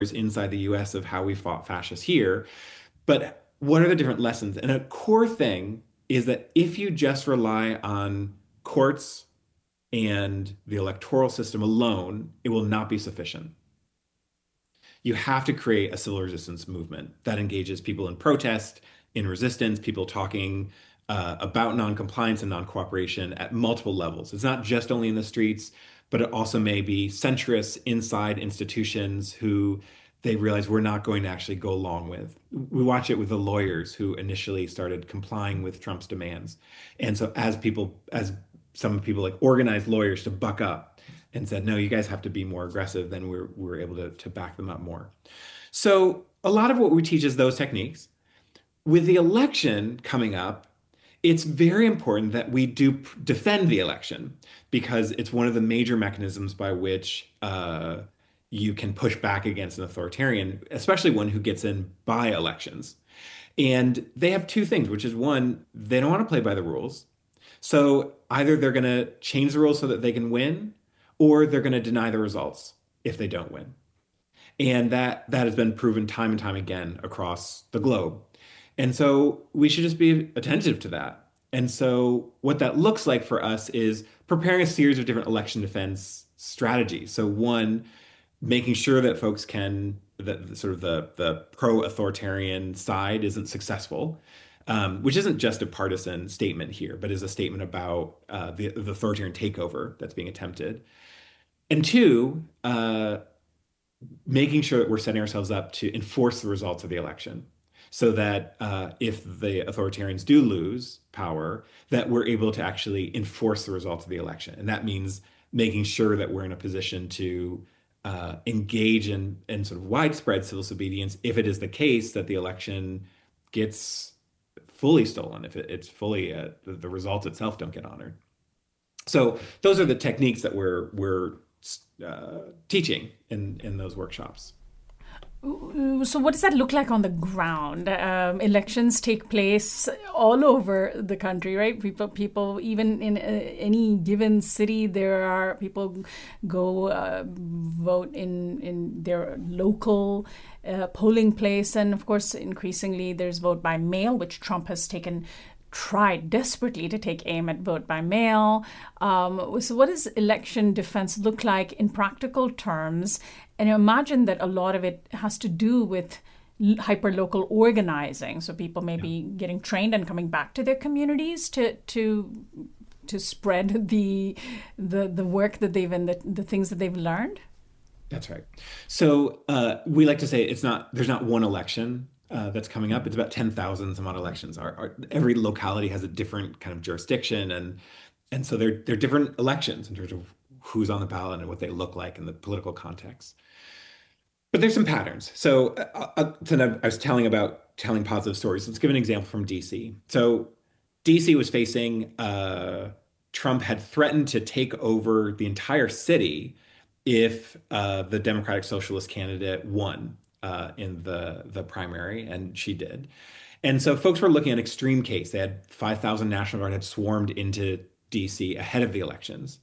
inside the US of how we fought fascists here. But what are the different lessons? And a core thing is that if you just rely on courts and the electoral system alone, it will not be sufficient. You have to create a civil resistance movement that engages people in protest, in resistance, people talking about noncompliance and non-cooperation at multiple levels. It's not just only in the streets, but it also may be centrists inside institutions who they realize we're not going to actually go along with. We watch it with the lawyers who initially started complying with Trump's demands. And so as some people like organized lawyers to buck up and said, no, you guys have to be more aggressive, then we're able to back them up more. So a lot of what we teach is those techniques. With the election coming up, it's very important that we do defend the election because it's one of the major mechanisms by which you can push back against an authoritarian, especially one who gets in by elections. And they have two things, which is one, they don't want to play by the rules. So either they're going to change the rules so that they can win, or they're going to deny the results if they don't win. And that has been proven time and time again across the globe. And so we should just be attentive to that. And so what that looks like for us is preparing a series of different election defense strategies. So one, making sure that folks can that sort of the pro-authoritarian side isn't successful, which isn't just a partisan statement here, but is a statement about the authoritarian takeover that's being attempted. And two, making sure that we're setting ourselves up to enforce the results of the election so that if the authoritarians do lose power, that we're able to actually enforce the results of the election. And that means making sure that we're in a position to engage in sort of widespread civil disobedience if it is the case that the election gets fully stolen, if it's fully the results itself don't get honored. So those are the techniques that we're teaching in those workshops. So, what does that look like on the ground? Elections take place all over the country, right? People, even in any given city, there are people go vote in their local polling place, and of course, increasingly, there's vote by mail, which Trump has tried desperately to take aim at vote by mail. So what does election defense look like in practical terms? And I imagine that a lot of it has to do with hyper-local organizing. So people may be getting trained and coming back to their communities to spread the work that they've and the things that they've learned. That's right. So we like to say there's not one election that's coming up. It's about 10,000 some odd elections. Every locality has a different kind of jurisdiction, and so they're different elections in terms of who's on the ballot and what they look like in the political context. But there's some patterns. So I was telling positive stories. Let's give an example from DC. So DC was facing Trump had threatened to take over the entire city if the Democratic Socialist candidate won in the primary, and she did. And so folks were looking at an extreme case. They had 5,000 National Guard had swarmed into DC ahead of the elections.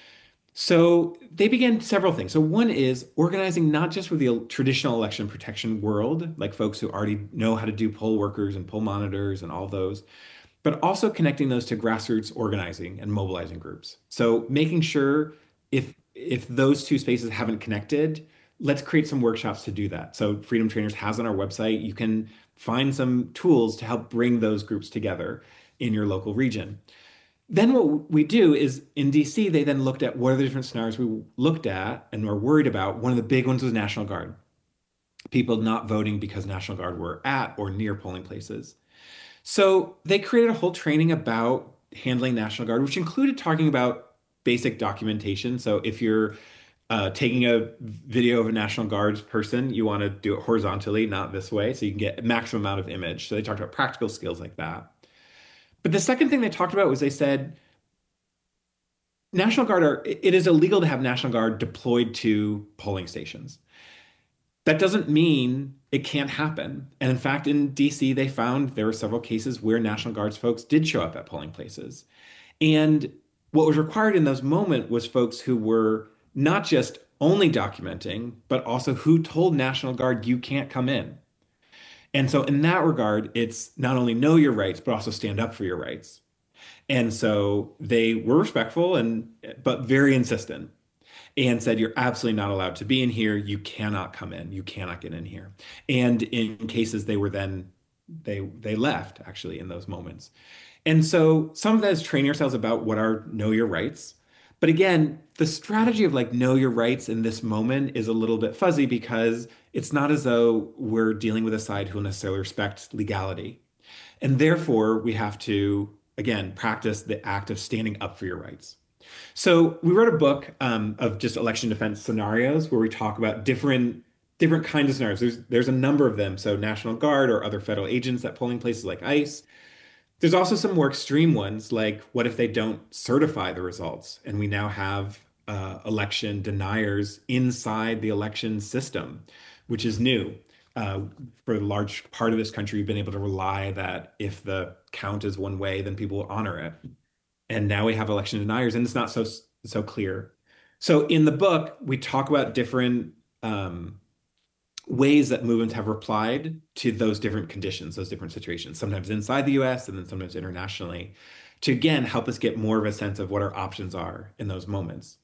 So they began several things. So one is organizing not just with the traditional election protection world, like folks who already know how to do poll workers and poll monitors and all those, but also connecting those to grassroots organizing and mobilizing groups. So making sure if those two spaces haven't connected, let's create some workshops to do that. So Freedom Trainers has on our website, you can find some tools to help bring those groups together in your local region. Then what we do is in DC, they then looked at what are the different scenarios we looked at and were worried about. One of the big ones was National Guard. People not voting because National Guard were at or near polling places. So they created a whole training about handling National Guard, which included talking about basic documentation. So if you're taking a video of a National Guards person, you want to do it horizontally, not this way, so you can get maximum amount of image. So they talked about practical skills like that. But the second thing they talked about was they said, it is illegal to have National Guard deployed to polling stations. That doesn't mean it can't happen. And in fact, in DC, they found there were several cases where National Guards folks did show up at polling places. And what was required in those moments was folks who were not just only documenting, but also who told National Guard you can't come in. And so, in that regard, it's not only know your rights, but also stand up for your rights. And so they were respectful and but very insistent and said, you're absolutely not allowed to be in here. You cannot come in. You cannot get in here. And in cases they were then they left actually in those moments. And so some of that is train yourselves about what are know your rights. But again, the strategy of like know your rights in this moment is a little bit fuzzy because it's not as though we're dealing with a side who will necessarily respect legality. And therefore, we have to, again, practice the act of standing up for your rights. So we wrote a book of just election defense scenarios where we talk about different kinds of scenarios. There's a number of them. So National Guard or other federal agents at polling places like ICE. There's also some more extreme ones, like what if they don't certify the results? And we now have election deniers inside the election system, which is new. For a large part of this country, we've been able to rely that if the count is one way, then people will honor it. And now we have election deniers, and it's not so clear. So in the book, we talk about different ways that movements have replied to those different conditions, those different situations, sometimes inside the US and then sometimes internationally, to again help us get more of a sense of what our options are in those moments.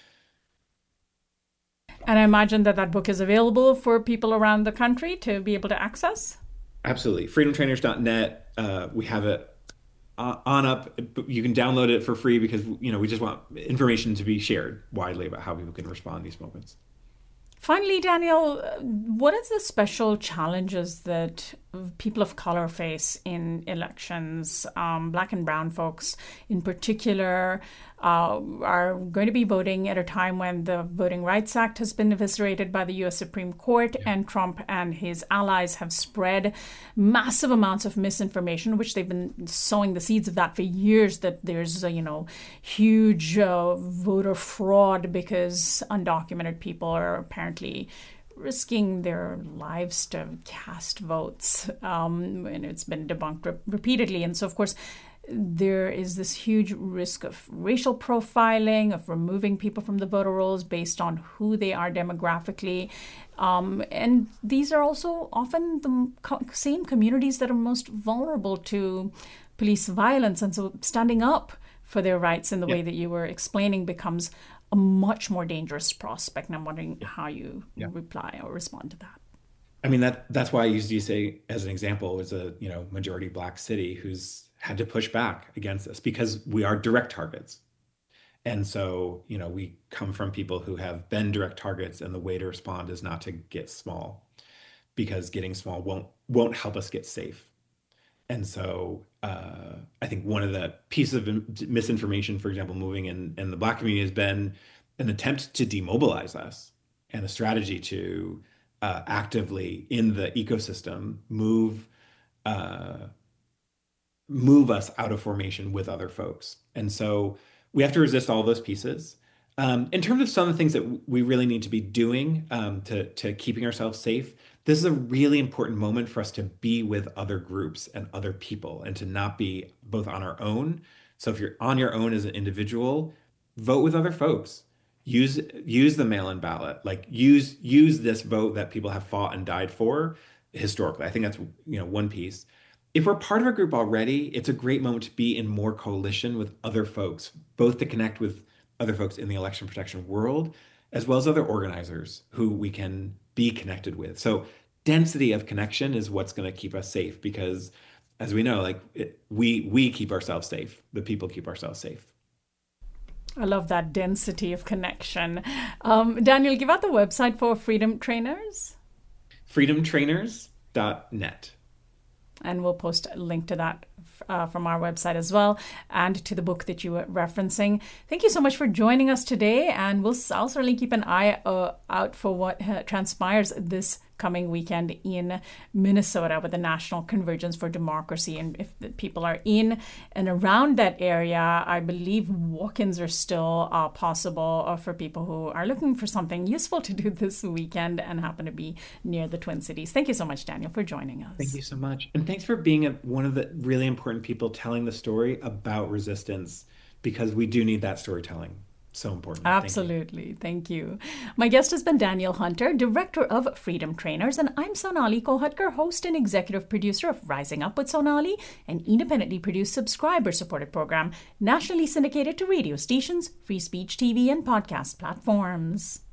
And I imagine that that book is available for people around the country to be able to access. Absolutely. Freedomtrainers.net. We have it on up. You can download it for free because we just want information to be shared widely about how people can respond in these moments. Finally, Daniel, what are the special challenges that people of color face in elections? Black and brown folks in particular are going to be voting at a time when the Voting Rights Act has been eviscerated by the U.S. Supreme Court, and Trump and his allies have spread massive amounts of misinformation, which they've been sowing the seeds of that for years, that there's huge voter fraud because undocumented people are apparently risking their lives to cast votes. And it's been debunked repeatedly. And so, of course, there is this huge risk of racial profiling, of removing people from the voter rolls based on who they are demographically. And these are also often the same communities that are most vulnerable to police violence. And so standing up for their rights in the way that you were explaining becomes a much more dangerous prospect. And I'm wondering how you reply or respond to that. I mean, that's why I used USA as an example. It's a majority Black city who's had to push back against this because we are direct targets. And so, we come from people who have been direct targets, and the way to respond is not to get small, because getting small won't help us get safe. And so I think one of the pieces of misinformation, for example, moving in the Black community has been an attempt to demobilize us and a strategy to actively in the ecosystem move us out of formation with other folks. And so we have to resist all those pieces. In terms of some of the things that we really need to be doing to keeping ourselves safe, this is a really important moment for us to be with other groups and other people and to not be both on our own. So if you're on your own as an individual, vote with other folks. Use the mail-in ballot. Like use this vote that people have fought and died for historically. I think that's one piece. If we're part of a group already, it's a great moment to be in more coalition with other folks, both to connect with other folks in the election protection world, as well as other organizers who we can be connected with. So density of connection is what's going to keep us safe, because as we know, we keep ourselves safe. The people keep ourselves safe. I love that density of connection. Daniel, give out the website for Freedom Trainers. Freedomtrainers.net. And we'll post a link to that from our website as well, and to the book that you were referencing. Thank you so much for joining us today, and I'll certainly keep an eye out for what transpires this coming weekend in Minnesota with the National Convergence for Democracy. And if the people are in and around that area, I believe walk-ins are still possible for people who are looking for something useful to do this weekend and happen to be near the Twin Cities. Thank you so much, Daniel, for joining us. Thank you so much. And thanks for being one of the really important people telling the story about resistance, because we do need that storytelling. So important. Absolutely. Thank you. My guest has been Daniel Hunter, Director of Freedom Trainers, and I'm Sonali Kohatkar, host and executive producer of Rising Up with Sonali, an independently produced subscriber-supported program nationally syndicated to radio stations, free speech TV, and podcast platforms.